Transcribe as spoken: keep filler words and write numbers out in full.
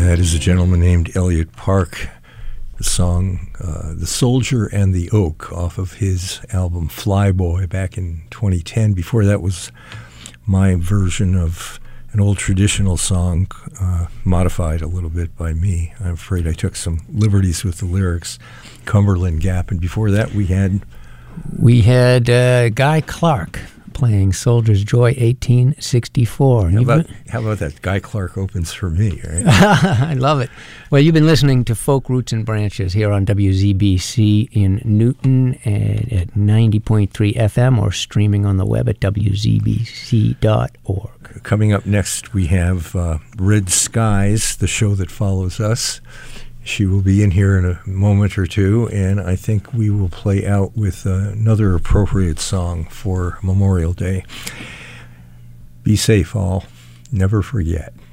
That is a gentleman named Elliot Park. The song uh, The Soldier and the Oak off of his album Flyboy back in twenty ten. Before that was my version of an old traditional song, uh, modified a little bit by me. I'm afraid I took some liberties with the lyrics, Cumberland Gap. And before that we had... We had uh, Guy Clark playing Soldier's Joy eighteen sixty-four. How about, how about that? Guy Clark opens for me, right? I love it. Well, you've been listening to Folk Roots and Branches here on W Z B C in Newton at, at ninety point three F M or streaming on the web at W Z B C dot org. Coming up next, we have uh, Red Skies, the show that follows us. She will be in here in a moment or two, and I think we will play out with uh, another appropriate song for Memorial Day. Be safe, all. Never forget.